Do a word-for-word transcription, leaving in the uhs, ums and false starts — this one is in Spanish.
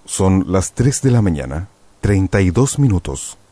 Son las tres de la mañana, treinta y dos minutos.